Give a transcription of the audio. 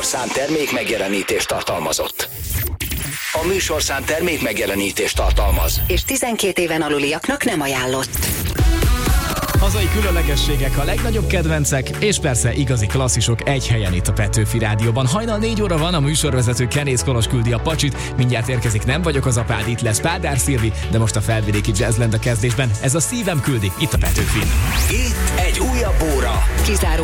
műsorszám termék megjelenítést tartalmazott. A műsorszám termék megjelenítést tartalmaz. És 12 éven aluliaknak nem ajánlott. Hazai különlegességek, a legnagyobb kedvencek, és persze igazi klasszisok egy helyen itt a Petőfi Rádióban. Hajnal 4 óra van, a műsorvezető Kenész Kolos küldi a pacsit. Mindjárt érkezik Nem vagyok az apád, itt lesz Pádár Szilvi, de most a felvidéki jazzland a kezdésben. Ez a Szívem küldi, itt a Petőfin. Itt egy újabb óra. Kizáró